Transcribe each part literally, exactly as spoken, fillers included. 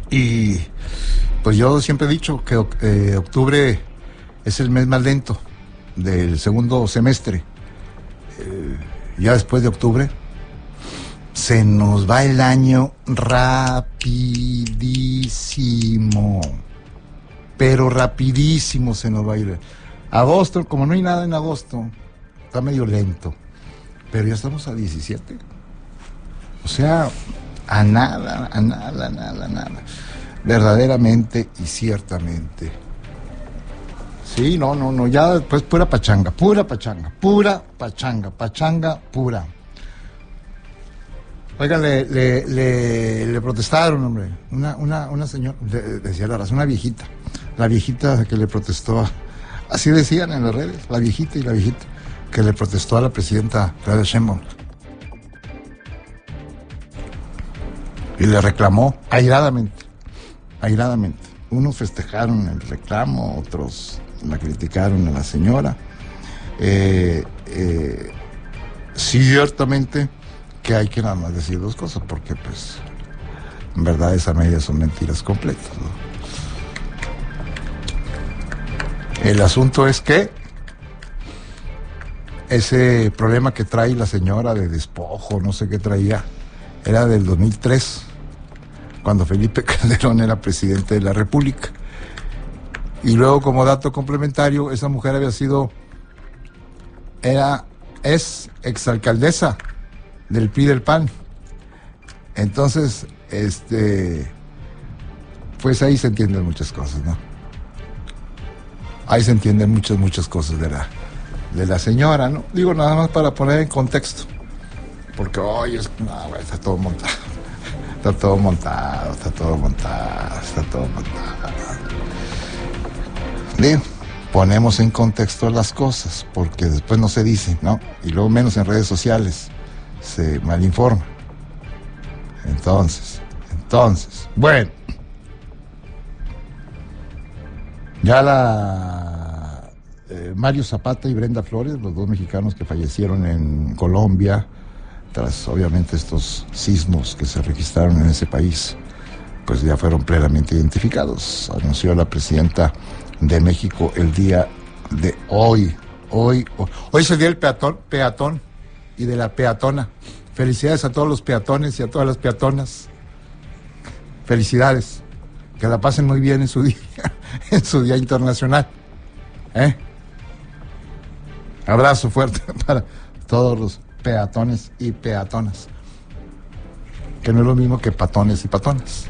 Y pues yo siempre he dicho que eh, octubre es el mes más lento del segundo semestre. Eh, ya después de octubre se nos va el año rapidísimo, pero rapidísimo se nos va a ir. Agosto, como no hay nada en agosto, está medio lento, pero ya estamos a diecisiete. O sea, a nada, a nada, a nada, a nada. Verdaderamente y ciertamente. Sí, no, no, no, ya después pura pachanga, pura pachanga, pura pachanga, pachanga pura. Oigan, le, le, le, le protestaron, hombre, una, una, una señora, de, decía la razón, una viejita, la viejita que le protestó, así decían en las redes, la viejita y la viejita, que le protestó a la presidenta Claudia Sheinbaum. Y le reclamó airadamente, airadamente. Unos festejaron el reclamo, otros la criticaron a la señora. Eh, eh, ciertamente que hay que nada más decir dos cosas, porque pues en verdad esas medias son mentiras completas, ¿no? El asunto es que ese problema que trae la señora de despojo, no sé qué traía, era del dos mil tres, cuando Felipe Calderón era presidente de la República. Y luego, como dato complementario, esa mujer había sido, era, es exalcaldesa del P R I del P A N. Entonces, este, pues ahí se entienden muchas cosas, ¿no? Ahí se entienden muchas, muchas cosas de la, de la señora, ¿no? Digo, nada más para poner en contexto. Porque, oye, es, no, güey, está todo montado. Está todo montado, está todo montado, está todo montado. Digo, ponemos en contexto las cosas, porque después no se dice, ¿no? Y luego menos en redes sociales se malinforma. Entonces, entonces, bueno. Ya la eh, Mario Zapata y Brenda Flores, los dos mexicanos que fallecieron en Colombia, tras obviamente estos sismos que se registraron en ese país, pues ya fueron plenamente identificados. Anunció la presidenta de México el día de hoy. Hoy, hoy, hoy es el día del peatón, peatón y de la peatona. Felicidades a todos los peatones y a todas las peatonas. Felicidades. Que la pasen muy bien en su día, en su día internacional. ¿Eh? Abrazo fuerte para todos los peatones y peatonas. Que no es lo mismo que patones y patonas.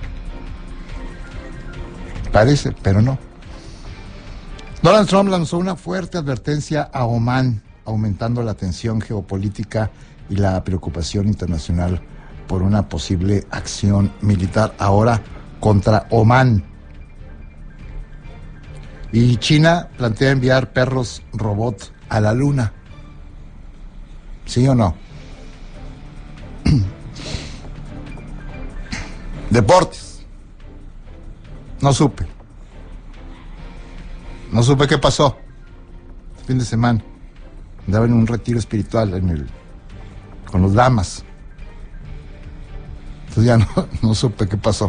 Parece, pero no. Donald Trump lanzó una fuerte advertencia a Omán, aumentando la tensión geopolítica y la preocupación internacional por una posible acción militar ahora contra Omán. Y China plantea enviar perros robot a la luna. ¿Sí o no? Deportes. No supe. No supe qué pasó. El fin de semana. Andaba en un retiro espiritual en el, con los damas. Entonces ya no, no supe qué pasó.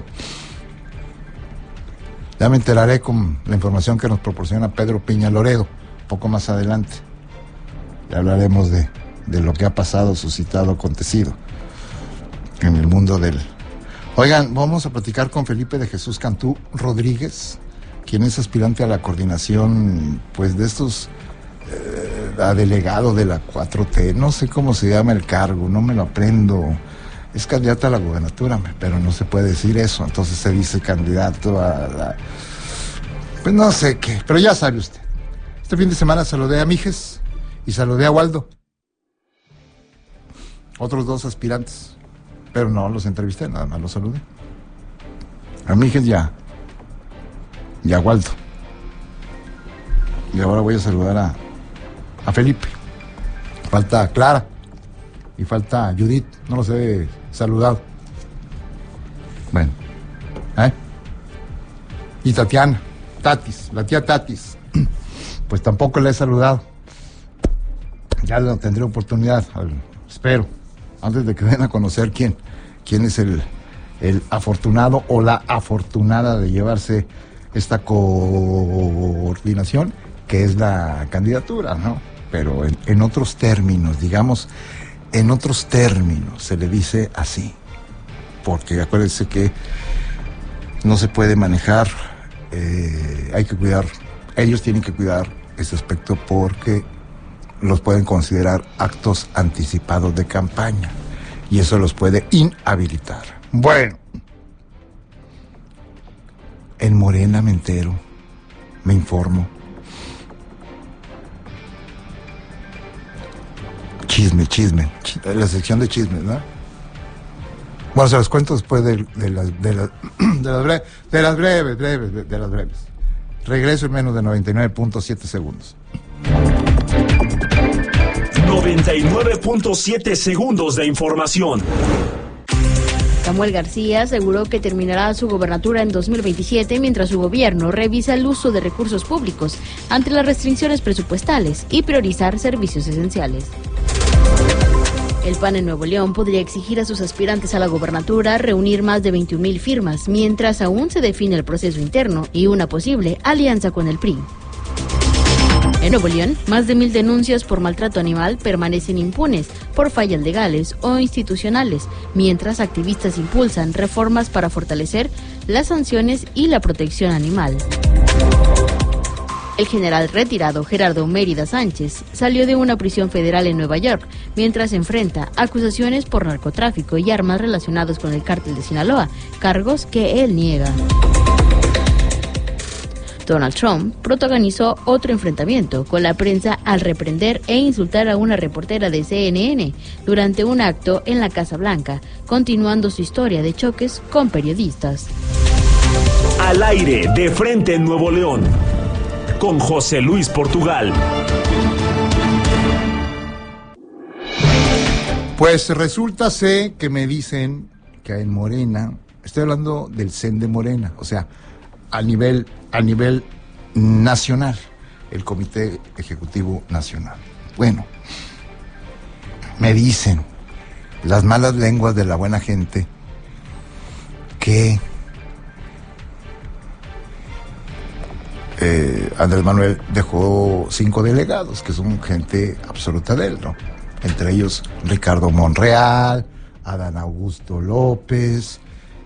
Ya me enteraré con la información que nos proporciona Pedro Piña Loredo, un poco más adelante. Ya hablaremos de, de lo que ha pasado, suscitado, acontecido en el mundo del... Oigan, vamos a platicar con Felipe de Jesús Cantú Rodríguez, quien es aspirante a la coordinación, pues, de estos, eh, a delegado de la cuatro T, no sé cómo se llama el cargo, no me lo aprendo. Es candidato a la gubernatura, pero no se puede decir eso, entonces se dice candidato a la... Pues no sé qué, pero ya sabe usted. Este fin de semana saludé a Mijes y saludé a Waldo. Otros dos aspirantes, pero no los entrevisté, nada más los saludé. A Mijes ya, y a Waldo. Y ahora voy a saludar a, a Felipe. Falta Clara y falta Judith, no los he saludado. Bueno, ¿eh? Y Tatiana, Tatis, la tía Tatis, pues tampoco la he saludado. Ya lo tendré oportunidad, espero, antes de que den a conocer quién, quién es el, el afortunado o la afortunada de llevarse esta coordinación, que es la candidatura, ¿no? Pero en, en otros términos, digamos, en otros términos se le dice así, porque acuérdense que no se puede manejar, eh, hay que cuidar, ellos tienen que cuidar ese aspecto porque los pueden considerar actos anticipados de campaña y eso los puede inhabilitar. Bueno, en Morena me entero, me informo. Chisme, chisme, chisme, la sección de chismes, ¿no? Bueno, se los cuento después de, de, las, de, las, de, las, breves, de las breves, breves, de, de las breves. Regreso en menos de noventa y nueve punto siete segundos. noventa y nueve punto siete segundos de información. Samuel García aseguró que terminará su gobernatura en dos mil veintisiete mientras su gobierno revisa el uso de recursos públicos ante las restricciones presupuestales y priorizar servicios esenciales. El P A N en Nuevo León podría exigir a sus aspirantes a la gobernatura reunir más de veintiún mil firmas, mientras aún se define el proceso interno y una posible alianza con el P R I. En Nuevo León, más de mil denuncias por maltrato animal permanecen impunes por fallas legales o institucionales, mientras activistas impulsan reformas para fortalecer las sanciones y la protección animal. El general retirado Gerardo Mérida Sánchez salió de una prisión federal en Nueva York, mientras enfrenta acusaciones por narcotráfico y armas relacionados con el cártel de Sinaloa, cargos que él niega. Donald Trump protagonizó otro enfrentamiento con la prensa al reprender e insultar a una reportera de C N N durante un acto en la Casa Blanca, continuando su historia de choques con periodistas. Al aire, de frente en Nuevo León, con José Luis Portugal. Pues resulta sé que me dicen que en Morena, estoy hablando del C E N de Morena, o sea, a nivel, a nivel nacional, el Comité Ejecutivo Nacional. Bueno, me dicen las malas lenguas de la buena gente que eh, Andrés Manuel dejó cinco delegados, que son gente absoluta de él, ¿no? Entre ellos Ricardo Monreal, Adán Augusto López,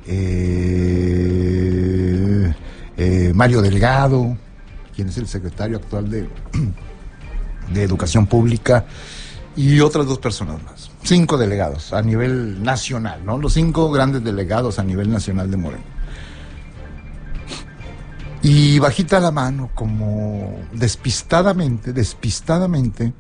eh, eh, Mario Delgado, quien es el secretario actual de, de Educación Pública, y otras dos personas más. Cinco delegados a nivel nacional, ¿no? Los cinco grandes delegados a nivel nacional de Morena. Y bajita la mano, como despistadamente, despistadamente,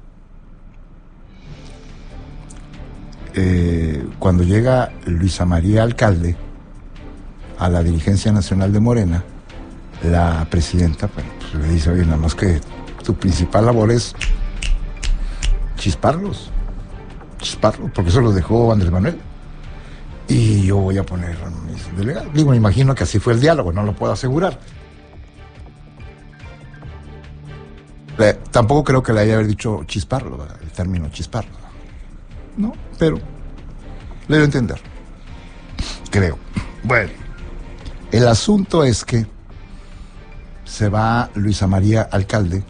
eh, cuando llega Luisa María Alcalde a la dirigencia nacional de Morena, la presidenta, bueno, pues le dice, oye, nada más que tu principal labor es chisparlos, chisparlos, porque eso lo dejó Andrés Manuel. Y yo voy a poner a mis delegados. Digo, me imagino que así fue el diálogo, no lo puedo asegurar. Eh, tampoco creo que le haya dicho chisparlo, el término chisparlo. No, pero le doy a entender. Creo. Bueno, el asunto es que se va Luisa María Alcalde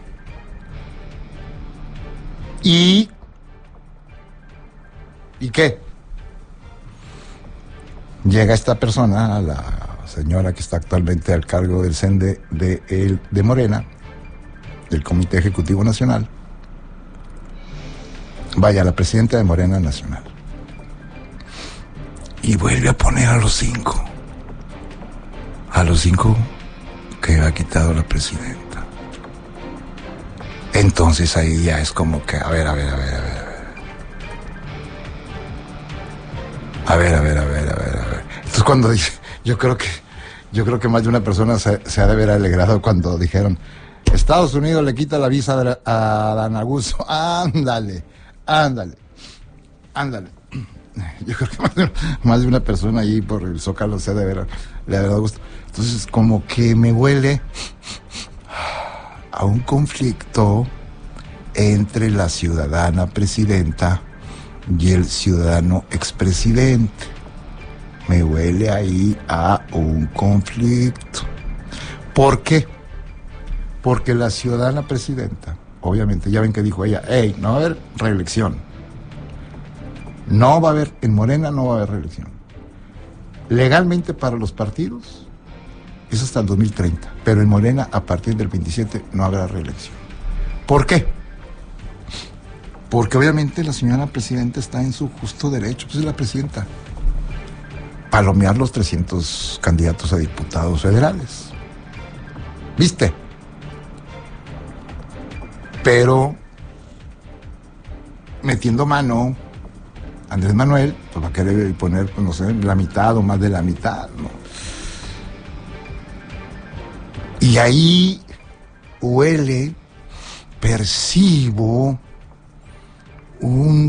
y... ¿Y qué? Llega esta persona, la señora que está actualmente al cargo del C E N de, de, de, de Morena, del Comité Ejecutivo Nacional, vaya, la presidenta de Morena Nacional, y vuelve a poner a los cinco, a los cinco que ha quitado la presidenta. Entonces ahí ya es como que, a ver, a ver, a ver, a ver, a ver, a ver, a ver, a ver, a ver, a ver. Entonces cuando dice, yo creo que, yo creo que más de una persona se, se ha de haber alegrado cuando dijeron, Estados Unidos le quita la visa a, a Adán Augusto. Ándale, ándale, ándale. Yo creo que más de, más de una persona ahí por el Zócalo se ha de haber, le ha dado gusto. Entonces, como que me huele a un conflicto entre la ciudadana presidenta y el ciudadano expresidente. me huele ahí a un conflicto. ¿Por qué? Porque la ciudadana presidenta, obviamente, ya ven que dijo ella, hey, no va a haber reelección. No va a haber, en Morena no va a haber reelección. Legalmente para los partidos es hasta el dos mil treinta, pero en Morena a partir del veintisiete no habrá reelección. ¿Por qué? Porque obviamente la señora presidenta está en su justo derecho, pues es la presidenta, palomear los trescientos candidatos a diputados federales. ¿Viste? Pero metiendo mano, Andrés Manuel pues va a querer poner, pues, no sé, la mitad o más de la mitad, ¿no? Y ahí huele, percibo un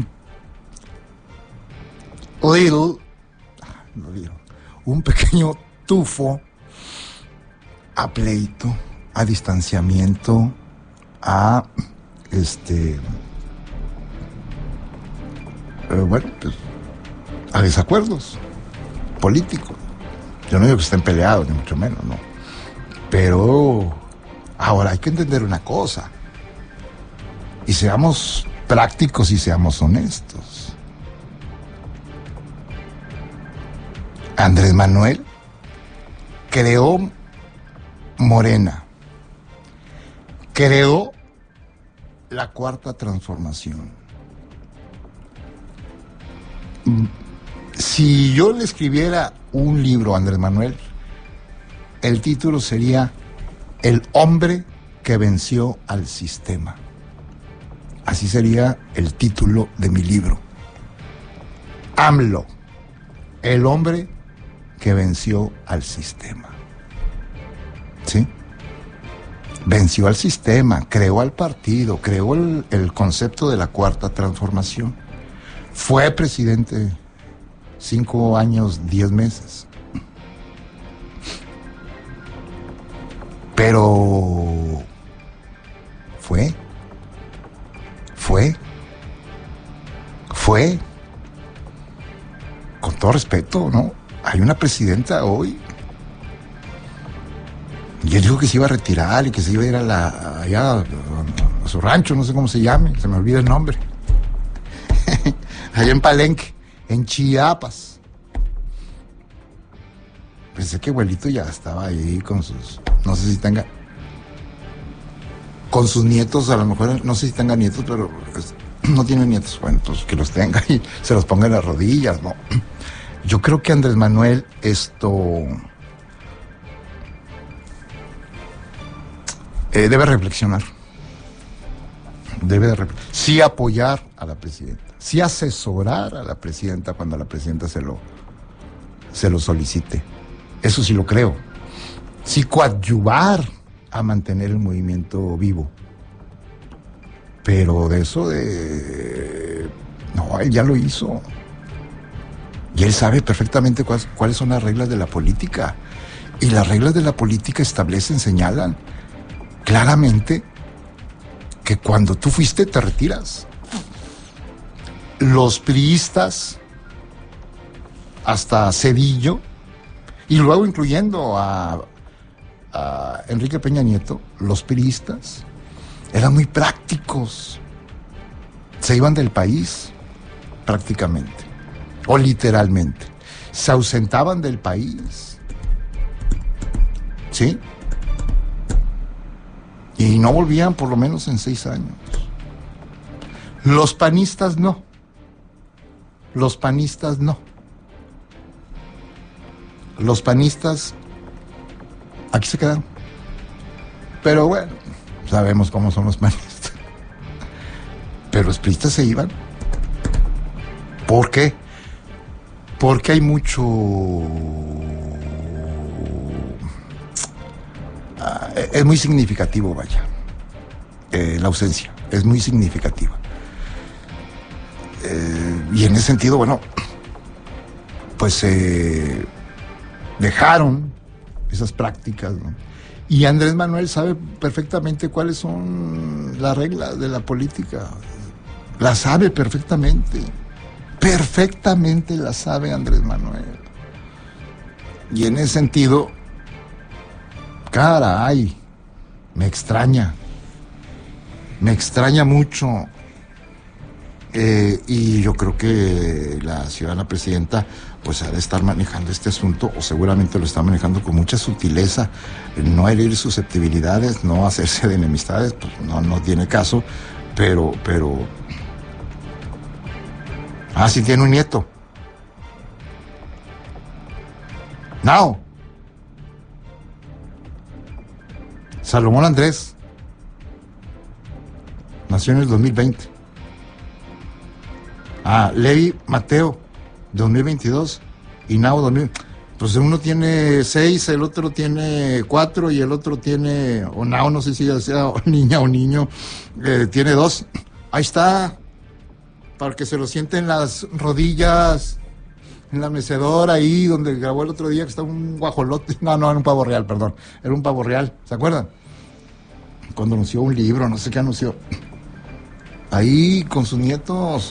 little, no digo, un pequeño tufo a pleito, a distanciamiento, a este eh, bueno, pues a desacuerdos políticos. Yo no digo que estén peleados, ni mucho menos, no. Pero ahora hay que entender una cosa, y seamos prácticos y seamos honestos. Andrés Manuel creó Morena, creó la cuarta transformación. Si yo le escribiera un libro a Andrés Manuel, el título sería El hombre que venció al sistema. Así sería el título de mi libro. AMLO, el hombre que venció al sistema. ¿Sí? Venció al sistema, creó al partido, creó el, el concepto de la cuarta transformación. Fue presidente cinco años, diez meses. Pero fue, fue, fue, con todo respeto, ¿no? Hay una presidenta hoy. Y él dijo que se iba a retirar y que se iba a ir a la, allá a, a su rancho, no sé cómo se llame, se me olvida el nombre. Allá en Palenque, en Chiapas. Pensé que abuelito ya estaba ahí con sus, no sé si tenga, con sus nietos, a lo mejor, no sé si tenga nietos, pero pues, no tiene nietos, bueno, pues que los tenga y se los ponga en las rodillas, ¿no? Yo creo que Andrés Manuel esto eh, debe reflexionar, debe de reflexionar, sí apoyar a la presidenta, sí asesorar a la presidenta cuando la presidenta se lo, se lo solicite, eso sí lo creo, sí coadyuvar a mantener el movimiento vivo, pero de eso de, no, él ya lo hizo. Y él sabe perfectamente cuáles, cuáles son las reglas de la política. Y las reglas de la política establecen, señalan claramente que cuando tú fuiste te retiras. Los priistas, hasta Cedillo, y luego incluyendo a, a Enrique Peña Nieto, los priistas eran muy prácticos. Se iban del país prácticamente. O literalmente, se ausentaban del país, ¿sí? Y no volvían por lo menos en seis años. Los panistas no. Los panistas no. Los panistas aquí se quedaron. Pero bueno, sabemos cómo son los panistas. Pero los priistas se iban. ¿Por qué? Porque hay mucho... Ah, es muy significativo, vaya, eh, la ausencia, es muy significativa. Eh, y en ese sentido, bueno, pues eh, dejaron esas prácticas, ¿no? Y Andrés Manuel sabe perfectamente cuáles son las reglas de la política, las sabe perfectamente. Perfectamente la sabe Andrés Manuel. Y en ese sentido, caray, me extraña, me extraña mucho. Eh, y yo creo que la ciudadana presidenta pues ha de estar manejando este asunto, o seguramente lo está manejando con mucha sutileza, no herir susceptibilidades, no hacerse de enemistades, pues no, no tiene caso, pero, pero... Ah, sí tiene un nieto. No. Salomón Andrés. Nació en el dos mil veinte. Ah, Levi Mateo, dos mil veintidós. Y Nao, dos mil. Pues uno tiene seis, el otro tiene cuatro y el otro tiene, o Nao, no sé si ya sea niña o niño, eh, tiene dos. Ahí está, para que se lo sienten las rodillas, en la mecedora ahí donde grabó el otro día que estaba un guajolote. No, no, era un pavo real, perdón. Era un pavo real, ¿se acuerdan? Cuando anunció un libro, no sé qué anunció. Ahí con sus nietos.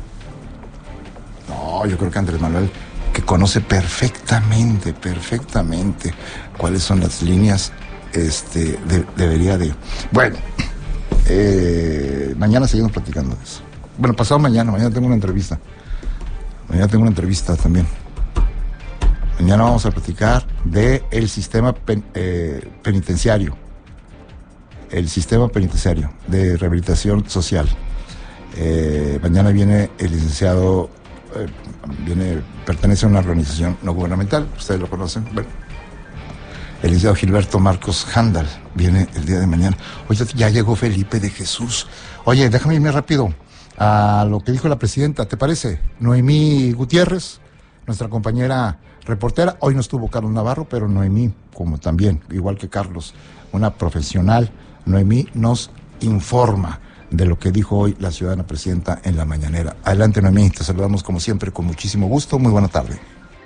No, yo creo que Andrés Manuel, que conoce perfectamente, perfectamente cuáles son las líneas, este, de, debería de... Bueno, eh, mañana seguimos platicando de eso. Bueno, pasado mañana, mañana tengo una entrevista. Mañana tengo una entrevista también. Mañana vamos a platicar de el sistema pen, eh, penitenciario. El sistema penitenciario de rehabilitación social. Eh, mañana viene el licenciado... Eh, viene, pertenece a una organización no gubernamental, ustedes lo conocen, bueno, el licenciado Gilberto Marcos Handal viene el día de mañana. Oye, ya llegó Felipe de Jesús. Oye, déjame irme rápido a lo que dijo la presidenta, ¿te parece? Noemí Gutiérrez, nuestra compañera reportera, hoy no estuvo Carlos Navarro, pero Noemí, como también, igual que Carlos, una profesional, Noemí nos informa de lo que dijo hoy la ciudadana presidenta en la mañanera. Adelante, Noemí, te saludamos como siempre con muchísimo gusto. Muy buena tarde.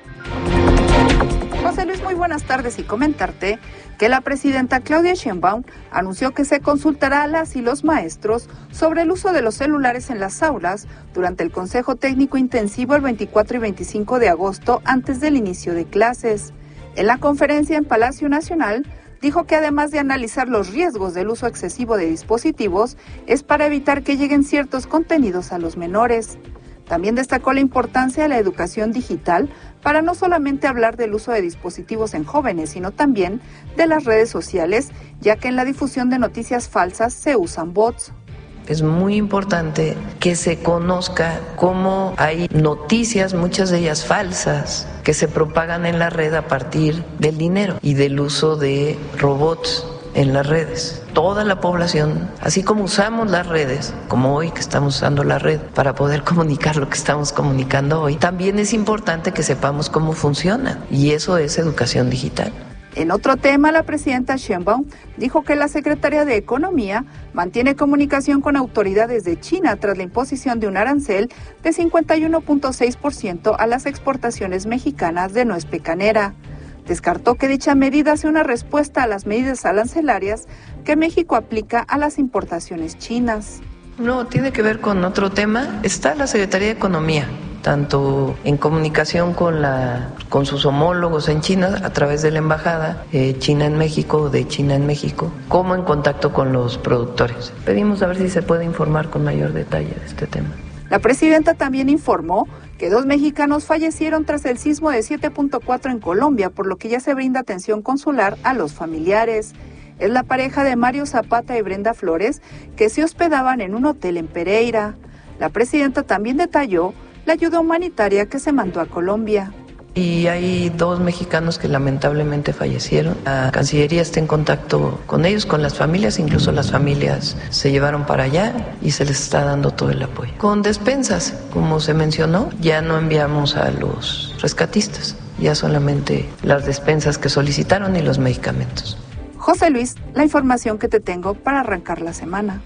José Luis, muy buenas tardes, y comentarte que la presidenta Claudia Sheinbaum anunció que se consultará a las y los maestros sobre el uso de los celulares en las aulas durante el Consejo Técnico Intensivo el veinticuatro y veinticinco de agosto antes del inicio de clases. En la conferencia en Palacio Nacional, dijo que además de analizar los riesgos del uso excesivo de dispositivos, es para evitar que lleguen ciertos contenidos a los menores. También destacó la importancia de la educación digital para no solamente hablar del uso de dispositivos en jóvenes, sino también de las redes sociales, ya que en la difusión de noticias falsas se usan bots. Es muy importante que se conozca cómo hay noticias, muchas de ellas falsas, que se propagan en la red a partir del dinero y del uso de robots en las redes. Toda la población, así como usamos las redes, como hoy que estamos usando la red para poder comunicar lo que estamos comunicando hoy, también es importante que sepamos cómo funcionan, y eso es educación digital. En otro tema, la presidenta Sheinbaum dijo que la Secretaría de Economía mantiene comunicación con autoridades de China tras la imposición de un arancel de cincuenta y uno punto seis por ciento a las exportaciones mexicanas de nuez pecanera. Descartó que dicha medida sea una respuesta a las medidas arancelarias que México aplica a las importaciones chinas. No, tiene que ver con otro tema. Está la Secretaría de Economía, tanto en comunicación con la con sus homólogos en China a través de la embajada eh, China en México, de China en México, como en contacto con los productores. Pedimos a ver si se puede informar con mayor detalle de este tema. La presidenta también informó que dos mexicanos fallecieron tras el sismo de siete punto cuatro en Colombia, por lo que ya se brinda atención consular a los familiares. Es la pareja de Mario Zapata y Brenda Flores, que se hospedaban en un hotel en Pereira. La presidenta también detalló la ayuda humanitaria que se mandó a Colombia. Y hay dos mexicanos que lamentablemente fallecieron. La Cancillería está en contacto con ellos, con las familias, incluso las familias se llevaron para allá y se les está dando todo el apoyo. Con despensas, como se mencionó, ya no enviamos a los rescatistas, ya solamente las despensas que solicitaron y los medicamentos. José Luis, la información que te tengo para arrancar la semana.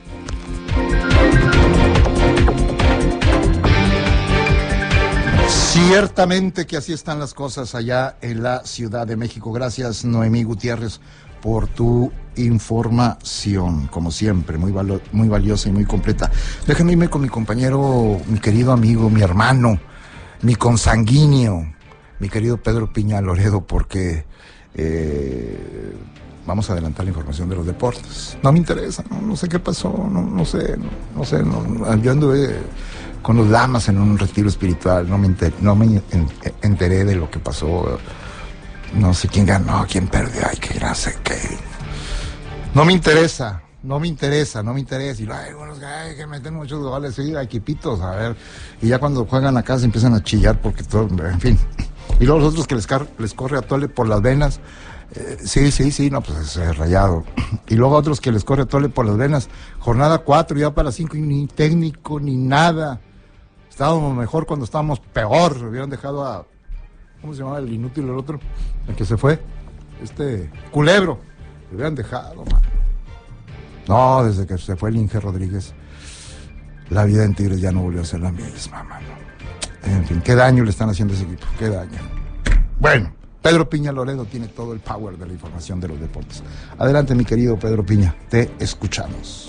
Ciertamente que así están las cosas allá en la Ciudad de México. Gracias, Noemí Gutiérrez, por tu información, como siempre, muy, valo- muy valiosa y muy completa. Déjenme irme con mi compañero, mi querido amigo, mi hermano, mi consanguíneo, mi querido Pedro Piña Loredo, porque eh, vamos a adelantar la información de los deportes. No me interesa, no, no sé qué pasó, no, no sé, no, no sé, no, yo anduve con los lamas en un retiro espiritual, no me, enter, no me enteré de lo que pasó, no sé quién ganó, quién perdió, ay, qué gracia, qué... No me interesa, no me interesa, no me interesa, y ay, bueno, ay, que meten muchos goles, sí, equipitos, a ver, y ya cuando juegan acá se empiezan a chillar porque todo, en fin, y luego los otros que les, car les corre a tole por las venas, eh, sí, sí, sí, no, pues es Rayado, y luego a otros que les corre a tole por las venas, jornada cuatro, ya para cinco, y ni técnico, ni nada. Estábamos mejor cuando estábamos peor. Hubieran dejado a... ¿Cómo se llamaba el inútil el otro? El que se fue. Este... Culebro. Lo hubieran dejado, man. No, desde que se fue el Inge Rodríguez, la vida en Tigres ya no volvió a ser la misma, mano. En fin, qué daño le están haciendo a ese equipo. Qué daño. Bueno, Pedro Piña Loredo tiene todo el power de la información de los deportes. Adelante, mi querido Pedro Piña. Te escuchamos.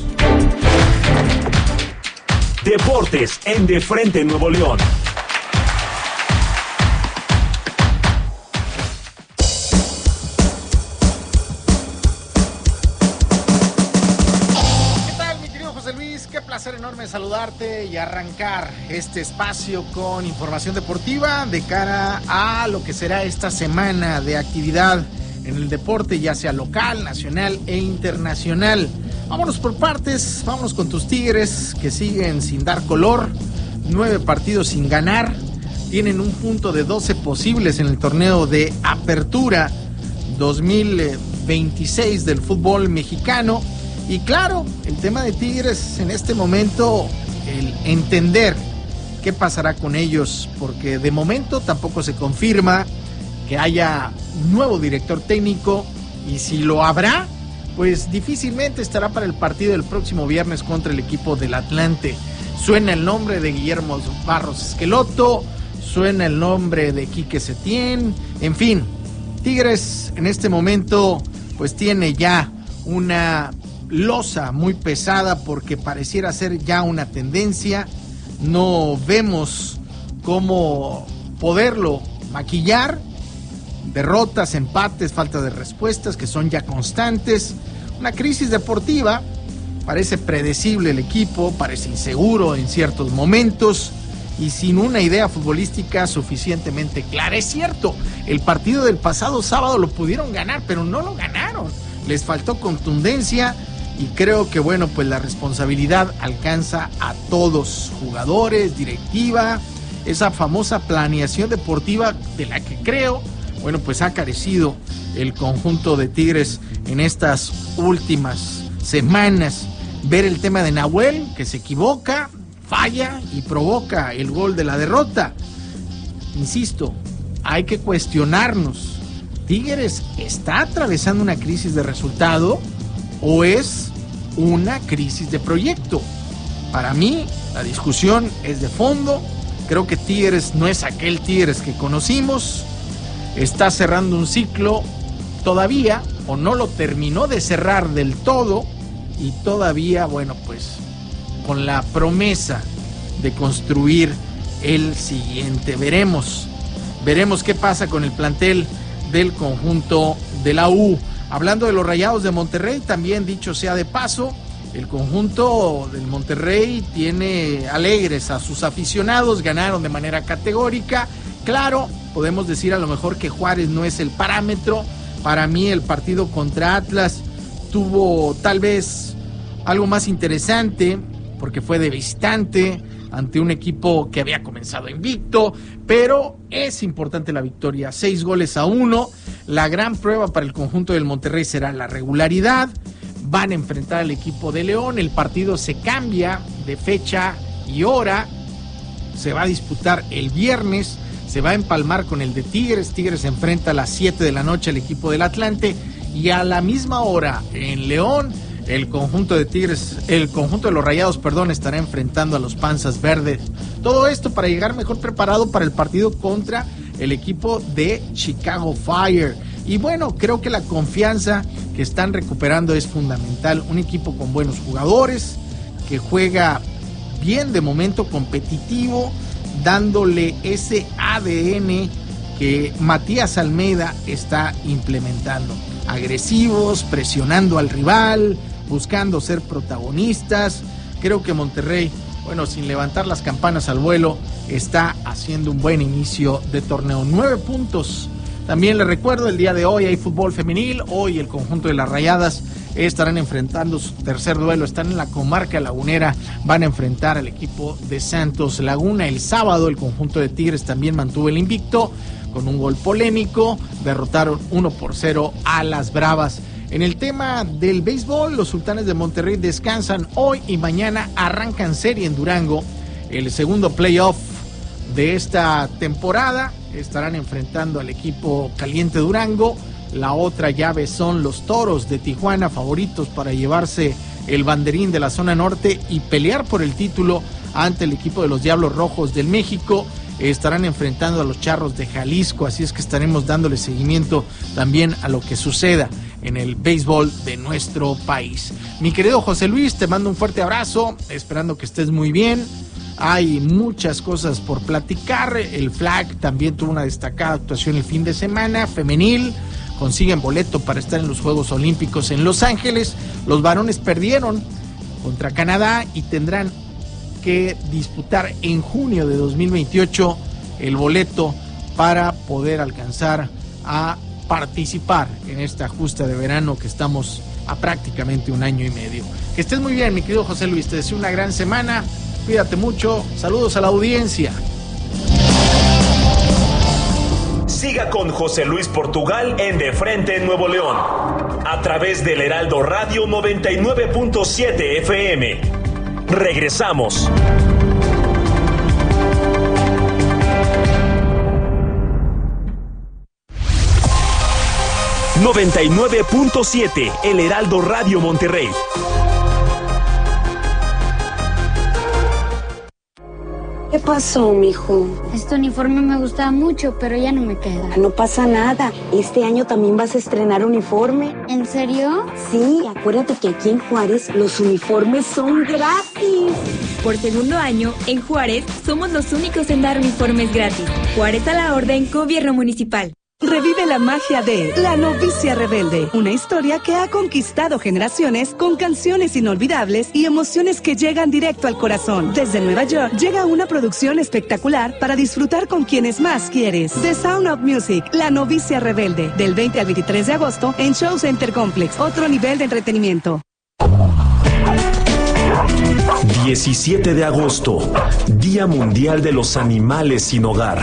Deportes en De Frente Nuevo León. ¿Qué tal, mi querido José Luis? Qué placer enorme saludarte y arrancar este espacio con información deportiva de cara a lo que será esta semana de actividad en el deporte, ya sea local, nacional e internacional. Vámonos por partes, vámonos con tus Tigres, que siguen sin dar color, nueve partidos sin ganar, tienen un punto de doce posibles en el torneo de Apertura dos mil veintiséis del fútbol mexicano, y claro, el tema de Tigres en este momento, el entender qué pasará con ellos, porque de momento tampoco se confirma que haya nuevo director técnico, y si lo habrá, pues difícilmente estará para el partido del próximo viernes contra el equipo del Atlante. Suena el nombre de Guillermo Barros Esqueloto, suena el nombre de Quique Setién, en fin, Tigres en este momento pues tiene ya una losa muy pesada, porque pareciera ser ya una tendencia, no vemos cómo poderlo maquillar. Derrotas, empates, falta de respuestas que son ya constantes, una crisis deportiva, parece predecible el equipo, parece inseguro en ciertos momentos y sin una idea futbolística suficientemente clara. Es cierto, el partido del pasado sábado lo pudieron ganar, pero no lo ganaron, les faltó contundencia, y creo que bueno, pues la responsabilidad alcanza a todos, jugadores, directiva, esa famosa planeación deportiva de la que creo bueno, pues ha carecido el conjunto de Tigres en estas últimas semanas. Ver el tema de Nahuel, que se equivoca, falla y provoca el gol de la derrota. Insisto, hay que cuestionarnos. ¿Tigres está atravesando una crisis de resultado o es una crisis de proyecto? Para mí, la discusión es de fondo. Creo que Tigres no es aquel Tigres que conocimos. Está cerrando un ciclo todavía, o no lo terminó de cerrar del todo, y todavía, bueno, pues con la promesa de construir el siguiente. Veremos, veremos qué pasa con el plantel del conjunto de la U. Hablando de los Rayados de Monterrey, también dicho sea de paso, el conjunto del Monterrey tiene alegres a sus aficionados, ganaron de manera categórica. Claro, podemos decir a lo mejor que Juárez no es el parámetro. Para mí el partido contra Atlas tuvo tal vez algo más interesante, porque fue de visitante ante un equipo que había comenzado invicto, pero es importante la victoria, seis goles a uno. La gran prueba para el conjunto del Monterrey será la regularidad. Van a enfrentar al equipo de León, el partido se cambia de fecha y hora, se va a disputar el viernes, se va a empalmar con el de Tigres. Tigres se enfrenta a las siete de la noche al equipo del Atlante, y a la misma hora en León el conjunto de Tigres, el conjunto de los Rayados, perdón, estará enfrentando a los Panzas Verdes. Todo esto para llegar mejor preparado para el partido contra el equipo de Chicago Fire. Y bueno, creo que la confianza que están recuperando es fundamental. Un equipo con buenos jugadores, que juega bien de momento, competitivo, dándole ese A D N que Matías Almeida está implementando. Agresivos, presionando al rival, buscando ser protagonistas. Creo que Monterrey, bueno, sin levantar las campanas al vuelo, está haciendo un buen inicio de torneo. Nueve puntos. También les recuerdo, el día de hoy hay fútbol femenil. Hoy el conjunto de las Rayadas estarán enfrentando su tercer duelo. Están en la comarca lagunera. Van a enfrentar al equipo de Santos Laguna. El sábado el conjunto de Tigres también mantuvo el invicto con un gol polémico. Derrotaron uno por cero a las Bravas. En el tema del béisbol, los Sultanes de Monterrey descansan hoy y mañana. Arrancan serie en Durango, el segundo playoff de esta temporada. Estarán enfrentando al equipo caliente Durango. La otra llave son los Toros de Tijuana, favoritos para llevarse el banderín de la zona norte y pelear por el título ante el equipo de los Diablos Rojos del México. Estarán enfrentando a los Charros de Jalisco, así es que estaremos dándole seguimiento también a lo que suceda en el béisbol de nuestro país. Mi querido José Luis, te mando un fuerte abrazo, esperando que estés muy bien. Hay muchas cosas por platicar. El Flag también tuvo una destacada actuación el fin de semana, femenil. Consiguen boleto para estar en los Juegos Olímpicos en Los Ángeles. Los varones perdieron contra Canadá y tendrán que disputar en junio de dos mil veintiocho el boleto para poder alcanzar a participar en esta justa de verano que estamos a prácticamente un año y medio. Que estés muy bien, mi querido José Luis, te deseo una gran semana, cuídate mucho, saludos a la audiencia. Siga con José Luis Portugal en De Frente en Nuevo León, a través del Heraldo Radio noventa y nueve punto siete F M. Regresamos. noventa y nueve punto siete, el Heraldo Radio Monterrey. ¿Qué pasó, mijo? Este uniforme me gustaba mucho, pero ya no me queda. No pasa nada. Este año también vas a estrenar uniforme. ¿En serio? Sí, acuérdate que aquí en Juárez los uniformes son gratis. Por segundo año, en Juárez, somos los únicos en dar uniformes gratis. Juárez a la orden, Gobierno Municipal. Revive la magia de La Novicia Rebelde, una historia que ha conquistado generaciones con canciones inolvidables y emociones que llegan directo al corazón. Desde Nueva York llega una producción espectacular para disfrutar con quienes más quieres. The Sound of Music, La Novicia Rebelde, del veinte al veintitrés de agosto en Show Center Complex, otro nivel de entretenimiento. diecisiete de agosto, Día Mundial de los Animales sin Hogar.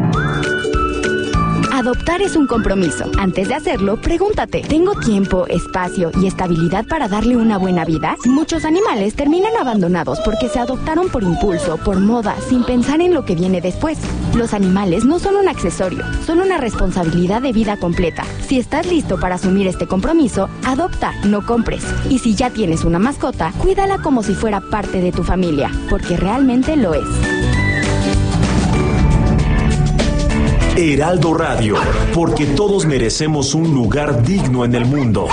Adoptar es un compromiso. Antes de hacerlo, pregúntate, ¿tengo tiempo, espacio y estabilidad para darle una buena vida? Muchos animales terminan abandonados porque se adoptaron por impulso, por moda, sin pensar en lo que viene después. Los animales no son un accesorio, son una responsabilidad de vida completa. Si estás listo para asumir este compromiso, adopta, no compres. Y si ya tienes una mascota, cuídala como si fuera parte de tu familia, porque realmente lo es. Heraldo Radio, porque todos merecemos un lugar digno en el mundo.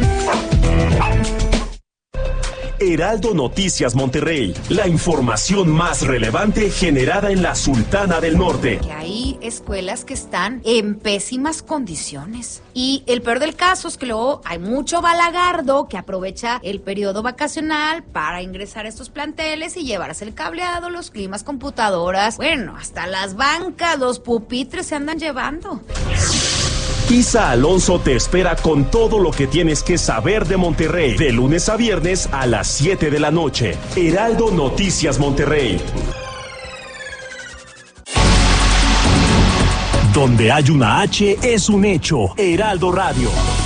Heraldo Noticias Monterrey, la información más relevante generada en la Sultana del Norte. Que hay escuelas que están en pésimas condiciones. Y el peor del caso es que luego hay mucho balagardo que aprovecha el periodo vacacional para ingresar a estos planteles y llevarse el cableado, los climas, computadoras, bueno, hasta las bancas, los pupitres se andan llevando. Isa Alonso te espera con todo lo que tienes que saber de Monterrey, de lunes a viernes a las siete de la noche. Heraldo Noticias Monterrey. Donde hay una H es un hecho. Heraldo Radio.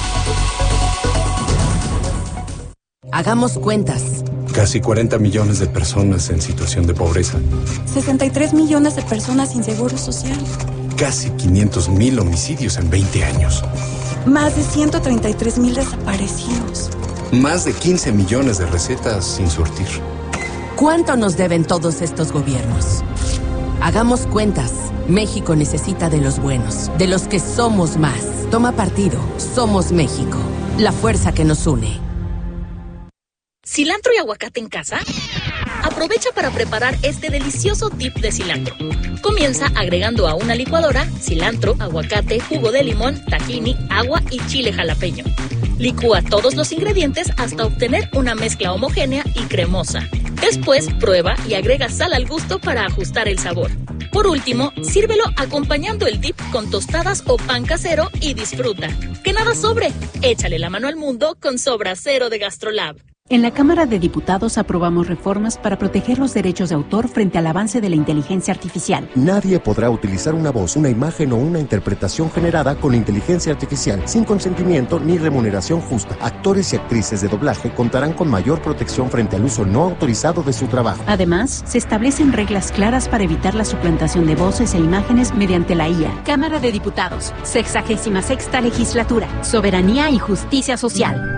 Hagamos cuentas. Casi cuarenta millones de personas en situación de pobreza. sesenta y tres millones de personas sin seguro social. Casi quinientos mil homicidios en veinte años. Más de ciento treinta y tres mil desaparecidos. Más de quince millones de recetas sin surtir. ¿Cuánto nos deben todos estos gobiernos? Hagamos cuentas. México necesita de los buenos, de los que somos más. Toma partido. Somos México. La fuerza que nos une. ¿Cilantro y aguacate en casa? Aprovecha para preparar este delicioso dip de cilantro. Comienza agregando a una licuadora cilantro, aguacate, jugo de limón, tahini, agua y chile jalapeño. Licúa todos los ingredientes hasta obtener una mezcla homogénea y cremosa. Después, prueba y agrega sal al gusto para ajustar el sabor. Por último, sírvelo acompañando el dip con tostadas o pan casero y disfruta. ¡Que nada sobre! Échale la mano al mundo con Sobra Cero de GastroLab. En la Cámara de Diputados aprobamos reformas para proteger los derechos de autor frente al avance de la inteligencia artificial. Nadie podrá utilizar una voz, una imagen o una interpretación generada con inteligencia artificial sin consentimiento ni remuneración justa. Actores y actrices de doblaje contarán con mayor protección frente al uso no autorizado de su trabajo. Además, se establecen reglas claras para evitar la suplantación de voces e imágenes mediante la I A. Cámara de Diputados, sexagésima sexta legislatura, soberanía y justicia social.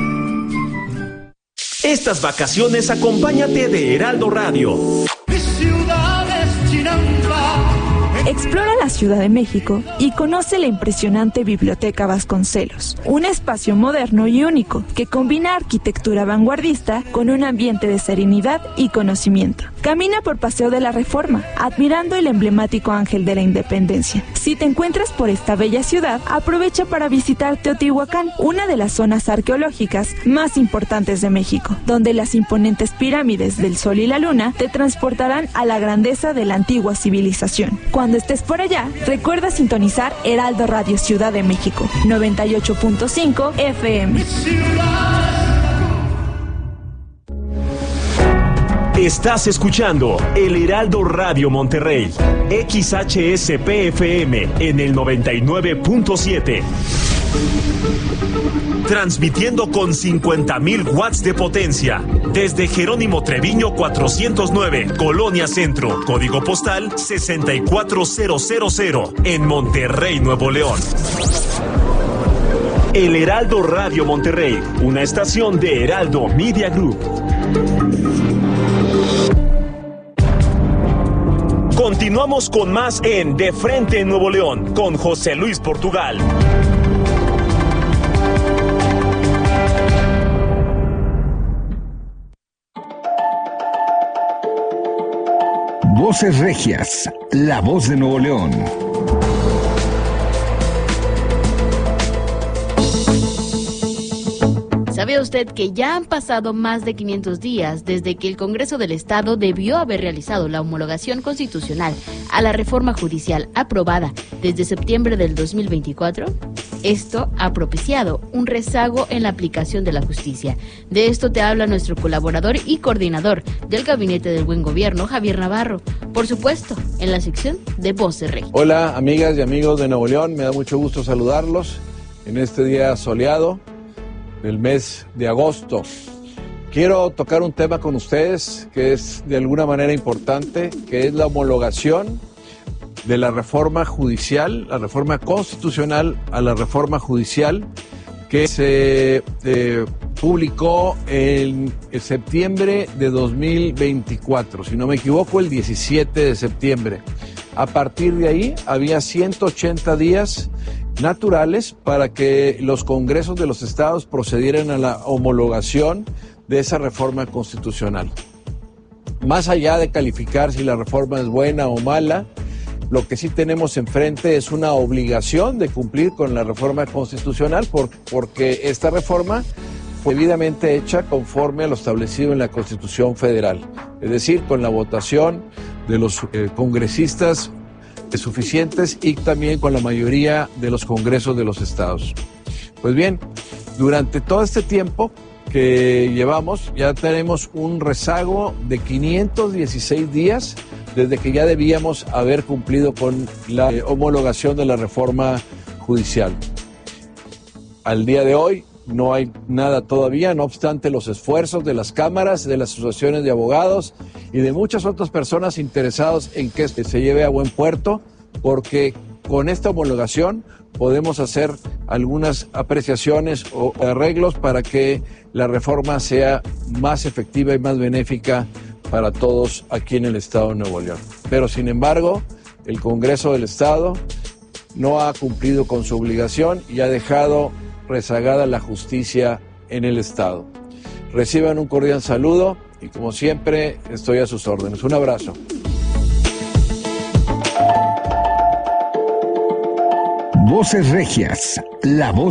Estas vacaciones acompáñate de Heraldo Radio. Explora la Ciudad de México y conoce la impresionante Biblioteca Vasconcelos, un espacio moderno y único que combina arquitectura vanguardista con un ambiente de serenidad y conocimiento. Camina por Paseo de la Reforma, admirando el emblemático Ángel de la Independencia. Si te encuentras por esta bella ciudad, aprovecha para visitar Teotihuacán, una de las zonas arqueológicas más importantes de México, donde las imponentes pirámides del Sol y la Luna te transportarán a la grandeza de la antigua civilización. Cuando estés por allá, recuerda sintonizar Heraldo Radio Ciudad de México, noventa y ocho punto cinco F M. Estás escuchando El Heraldo Radio Monterrey, X H S P F M en el noventa y nueve punto siete. Transmitiendo con cincuenta mil watts de potencia desde Jerónimo Treviño cuatrocientos nueve, Colonia Centro, código postal sesenta y cuatro mil en Monterrey, Nuevo León. El Heraldo Radio Monterrey, una estación de Heraldo Media Group. Continuamos con más en De Frente en Nuevo León con José Luis Portugal. Voces Regias, la voz de Nuevo León. ¿Sabe usted que ya han pasado más de quinientos días desde que el Congreso del Estado debió haber realizado la homologación constitucional a la reforma judicial aprobada desde septiembre del dos mil veinticuatro? Esto ha propiciado un rezago en la aplicación de la justicia. De esto te habla nuestro colaborador y coordinador del Gabinete del Buen Gobierno, Javier Navarro, por supuesto, en la sección de Voces Regias. Hola, amigas y amigos de Nuevo León, me da mucho gusto saludarlos en este día soleado del mes de agosto. Quiero tocar un tema con ustedes que es de alguna manera importante, que es la homologación de la reforma judicial, la reforma constitucional a la reforma judicial que se eh, publicó en, en septiembre de dos mil veinticuatro, si no me equivoco, el diecisiete de septiembre. A partir de ahí había ciento ochenta días naturales para que los congresos de los estados procedieran a la homologación de esa reforma constitucional. Más allá de calificar si la reforma es buena o mala, lo que sí tenemos enfrente es una obligación de cumplir con la reforma constitucional por, porque esta reforma fue debidamente hecha conforme a lo establecido en la Constitución Federal, es decir, con la votación de los eh, congresistas suficientes y también con la mayoría de los congresos de los estados. Pues bien, durante todo este tiempo que llevamos ya tenemos un rezago de quinientos dieciséis días desde que ya debíamos haber cumplido con la eh, homologación de la reforma judicial. Al día de hoy no hay nada todavía, no obstante los esfuerzos de las cámaras, de las asociaciones de abogados y de muchas otras personas interesadas en que se lleve a buen puerto, porque con esta homologación podemos hacer algunas apreciaciones o arreglos para que la reforma sea más efectiva y más benéfica para todos aquí en el Estado de Nuevo León. Pero sin embargo, el Congreso del Estado no ha cumplido con su obligación y ha dejado rezagada la justicia en el Estado. Reciban un cordial saludo y como siempre estoy a sus órdenes. Un abrazo. Voces Regias, la voz